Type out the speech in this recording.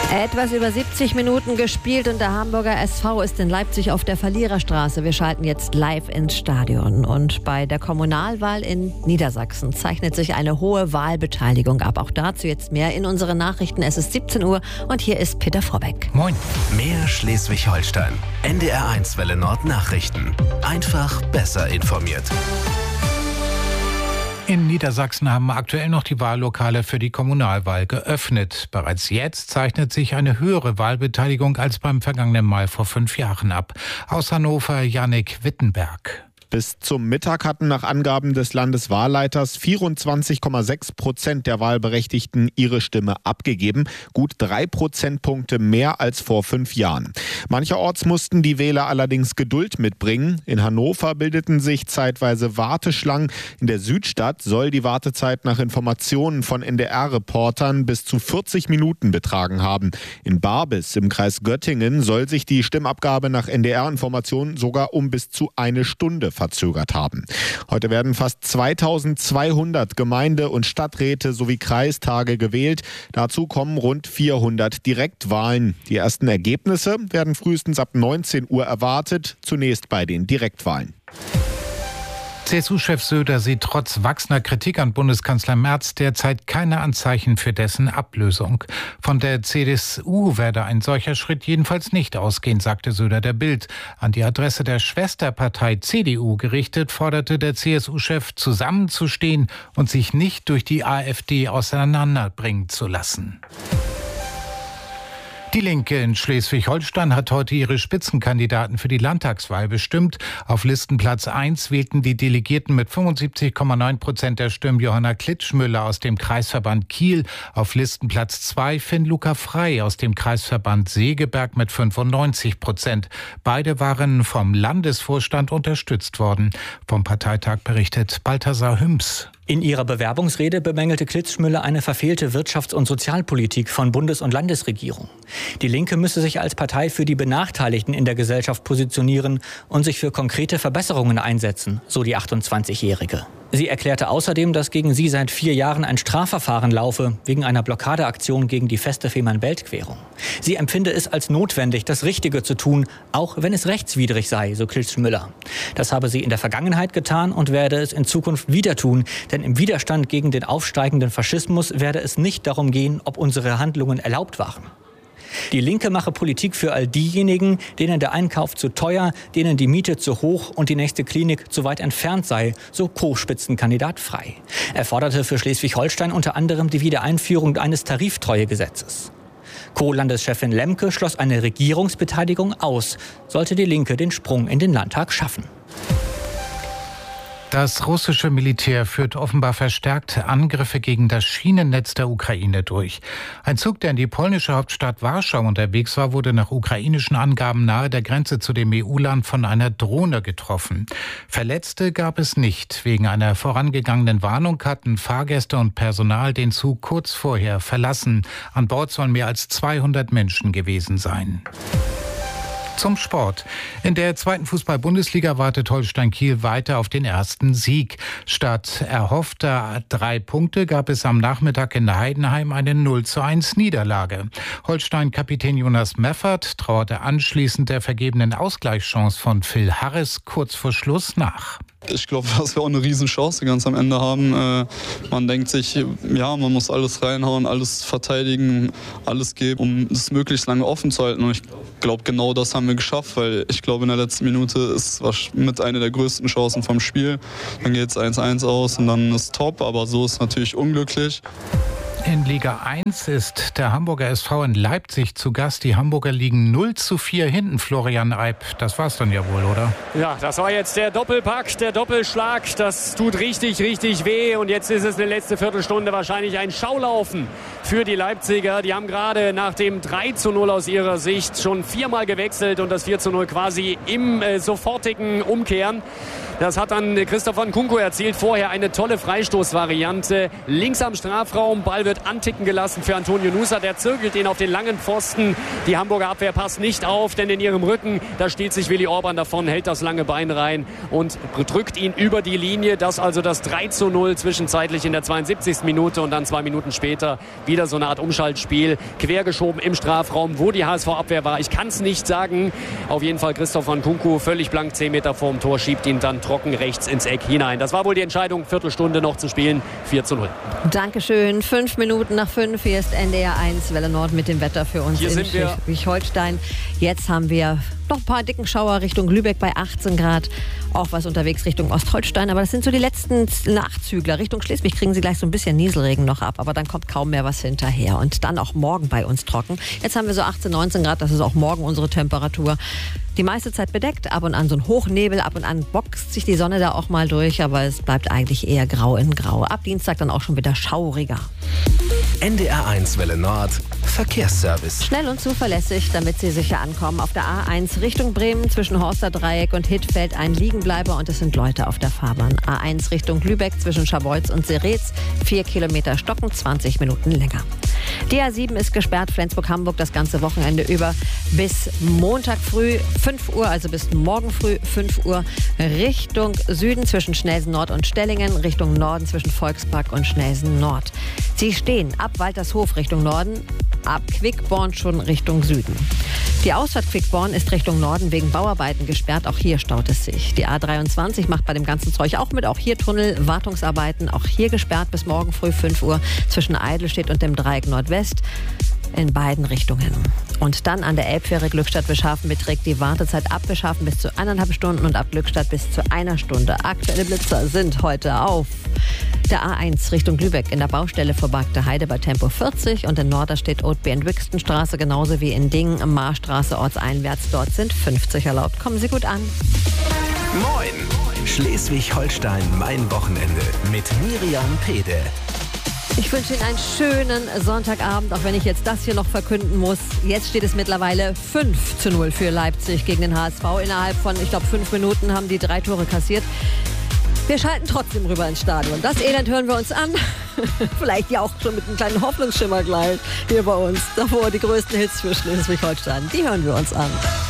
Etwas über 70 Minuten gespielt und der Hamburger SV ist in Leipzig auf der Verliererstraße. Wir schalten jetzt live ins Stadion. Und bei der Kommunalwahl in Niedersachsen zeichnet sich eine hohe Wahlbeteiligung ab. Auch dazu jetzt mehr in unseren Nachrichten. Es ist 17 Uhr und hier ist Peter Vorbeck. Moin. Mehr Schleswig-Holstein. NDR1 Welle Nord Nachrichten. Einfach besser informiert. In Niedersachsen haben aktuell noch die Wahllokale für die Kommunalwahl geöffnet. Bereits jetzt zeichnet sich eine höhere Wahlbeteiligung als beim vergangenen Mal vor 5 Jahren ab. Aus Hannover Jannik Wittenberg. Bis zum Mittag hatten nach Angaben des Landeswahlleiters 24,6% der Wahlberechtigten ihre Stimme abgegeben. Gut 3 Prozentpunkte mehr als vor 5 Jahren. Mancherorts mussten die Wähler allerdings Geduld mitbringen. In Hannover bildeten sich zeitweise Warteschlangen. In der Südstadt soll die Wartezeit nach Informationen von NDR-Reportern bis zu 40 Minuten betragen haben. In Barbis im Kreis Göttingen soll sich die Stimmabgabe nach NDR-Informationen sogar um bis zu 1 Stunde verzögert haben. Heute werden fast 2200 Gemeinde- und Stadträte sowie Kreistage gewählt. Dazu kommen rund 400 Direktwahlen. Die ersten Ergebnisse werden frühestens ab 19 Uhr erwartet, zunächst bei den Direktwahlen. CSU-Chef Söder sieht trotz wachsender Kritik an Bundeskanzler Merz derzeit keine Anzeichen für dessen Ablösung. Von der CDU werde ein solcher Schritt jedenfalls nicht ausgehen, sagte Söder der Bild. An die Adresse der Schwesterpartei CDU gerichtet, forderte der CSU-Chef, zusammenzustehen und sich nicht durch die AfD auseinanderbringen zu lassen. Die Linke in Schleswig-Holstein hat heute ihre Spitzenkandidaten für die Landtagswahl bestimmt. Auf Listenplatz 1 wählten die Delegierten mit 75,9% der Stimmen Johanna Klitschmüller aus dem Kreisverband Kiel. Auf Listenplatz 2 Finn-Luca Frey aus dem Kreisverband Segeberg mit 95%. Beide waren vom Landesvorstand unterstützt worden. Vom Parteitag berichtet Balthasar Hüms. In ihrer Bewerbungsrede bemängelte Klitschmüller eine verfehlte Wirtschafts- und Sozialpolitik von Bundes- und Landesregierung. Die Linke müsse sich als Partei für die Benachteiligten in der Gesellschaft positionieren und sich für konkrete Verbesserungen einsetzen, so die 28-Jährige. Sie erklärte außerdem, dass gegen sie seit 4 Jahren ein Strafverfahren laufe, wegen einer Blockadeaktion gegen die feste Fehmarn-Belt-Querung. Sie empfinde es als notwendig, das Richtige zu tun, auch wenn es rechtswidrig sei, so Klitschmüller. Das habe sie in der Vergangenheit getan und werde es in Zukunft wieder tun, denn im Widerstand gegen den aufsteigenden Faschismus werde es nicht darum gehen, ob unsere Handlungen erlaubt waren. Die Linke mache Politik für all diejenigen, denen der Einkauf zu teuer, denen die Miete zu hoch und die nächste Klinik zu weit entfernt sei, so Co-Spitzenkandidat Frey. Er forderte für Schleswig-Holstein unter anderem die Wiedereinführung eines Tariftreuegesetzes. Co-Landeschefin Lemke schloss eine Regierungsbeteiligung aus, sollte die Linke den Sprung in den Landtag schaffen. Das russische Militär führt offenbar verstärkt Angriffe gegen das Schienennetz der Ukraine durch. Ein Zug, der in die polnische Hauptstadt Warschau unterwegs war, wurde nach ukrainischen Angaben nahe der Grenze zu dem EU-Land von einer Drohne getroffen. Verletzte gab es nicht. Wegen einer vorangegangenen Warnung hatten Fahrgäste und Personal den Zug kurz vorher verlassen. An Bord sollen mehr als 200 Menschen gewesen sein. Zum Sport. In der 2. Fußball-Bundesliga wartet Holstein Kiel weiter auf den ersten Sieg. Statt erhoffter 3 Punkte gab es am Nachmittag in Heidenheim eine 0:1 Niederlage. Holstein-Kapitän Jonas Meffert trauerte anschließend der vergebenen Ausgleichschance von Phil Harris kurz vor Schluss nach. Ich glaube, dass wir auch eine Riesenchance ganz am Ende haben. Man denkt sich, ja, man muss alles reinhauen, alles verteidigen, alles geben, um es möglichst lange offen zu halten. Und ich glaube, genau das haben wir geschafft, weil ich glaube, in der letzten Minute ist mit einer der größten Chancen vom Spiel. Dann geht es 1:1 aus und dann ist top, aber so ist natürlich unglücklich. In Liga 1 ist der Hamburger SV in Leipzig zu Gast. Die Hamburger liegen 0:4 hinten, Florian Eib. Das war's dann ja wohl, oder? Ja, das war jetzt der Doppelpack, der Doppelschlag. Das tut richtig, richtig weh. Und jetzt ist es eine letzte Viertelstunde wahrscheinlich ein Schaulaufen für die Leipziger. Die haben gerade nach dem 3:0 aus ihrer Sicht schon 4-mal gewechselt und das 4:0 quasi im sofortigen Umkehren. Das hat dann Christoph Nkunku erzielt. Vorher eine tolle Freistoßvariante. Links am Strafraum, Ball wird wird anticken gelassen für Antonio Nusa. Der zirkelt ihn auf den langen Pfosten. Die Hamburger Abwehr passt nicht auf, denn in ihrem Rücken, da stiehlt sich Willi Orban davon, hält das lange Bein rein und drückt ihn über die Linie. Das also das 3:0 zwischenzeitlich in der 72. Minute und dann 2 Minuten später wieder so eine Art Umschaltspiel. Quergeschoben im Strafraum, wo die HSV-Abwehr war. Ich kann es nicht sagen. Auf jeden Fall Christoph Nkunku, völlig blank 10 Meter vorm Tor, schiebt ihn dann trocken rechts ins Eck hinein. Das war wohl die Entscheidung, Viertelstunde noch zu spielen, 4:0. Dankeschön. 5 Minuten nach 5. Hier ist NDR 1 Welle Nord mit dem Wetter für uns Hier in sind wir. Schleswig-Holstein. Jetzt haben wir noch ein paar dicken Schauer Richtung Lübeck bei 18 Grad. Auch was unterwegs Richtung Ostholstein. Aber das sind so die letzten Nachzügler. Richtung Schleswig kriegen sie gleich so ein bisschen Nieselregen noch ab. Aber dann kommt kaum mehr was hinterher. Und dann auch morgen bei uns trocken. Jetzt haben wir so 18, 19 Grad. Das ist auch morgen unsere Temperatur. Die meiste Zeit bedeckt. Ab und an so ein Hochnebel. Ab und an boxt sich die Sonne da auch mal durch. Aber es bleibt eigentlich eher grau in grau. Ab Dienstag dann auch schon wieder schauriger. NDR 1 Welle Nord Verkehrsservice. Schnell und zuverlässig, damit Sie sicher ankommen. Auf der A1 Richtung Bremen zwischen Horster Dreieck und Hittfeld ein Liegenbleiber und es sind Leute auf der Fahrbahn. A1 Richtung Lübeck zwischen Scharbeutz und Seretz 4 Kilometer Stocken, 20 Minuten länger. Die A7 ist gesperrt, Flensburg-Hamburg das ganze Wochenende über bis Montag früh 5 Uhr, also bis morgen früh 5 Uhr Richtung Süden zwischen Schnelsen Nord und Stellingen, Richtung Norden zwischen Volkspark und Schnelsen Nord. Sie stehen ab Waltershof Richtung Norden, ab Quickborn schon Richtung Süden. Die Ausfahrt Quickborn ist Richtung Norden wegen Bauarbeiten gesperrt. Auch hier staut es sich. Die A23 macht bei dem ganzen Zeug auch mit. Auch hier Tunnel, Wartungsarbeiten. Auch hier gesperrt bis morgen früh 5 Uhr zwischen Eidelstedt und dem Dreieck Nordwest. In beiden Richtungen. Und dann an der Elbfähre Glückstadt-Bischhafen beträgt die Wartezeit ab Bischhafen bis zu 1,5 Stunden und ab Glückstadt bis zu 1 Stunde. Aktuelle Blitzer sind heute auf der A1 Richtung Lübeck in der Baustelle vor Bagde Heide bei Tempo 40 und in Norderstedt Othby-Wixtenstraße genauso wie in Dingen Marstraße ortseinwärts. Dort sind 50 erlaubt. Kommen Sie gut an. Moin! Schleswig-Holstein, mein Wochenende mit Miriam Pede. Ich wünsche Ihnen einen schönen Sonntagabend, auch wenn ich jetzt das hier noch verkünden muss. Jetzt steht es mittlerweile 5:0 für Leipzig gegen den HSV. Innerhalb von, 5 Minuten haben die 3 Tore kassiert. Wir schalten trotzdem rüber ins Stadion. Das Elend hören wir uns an. Vielleicht ja auch schon mit einem kleinen Hoffnungsschimmer gleich hier bei uns. Davor die größten Hits für Schleswig-Holstein. Die hören wir uns an.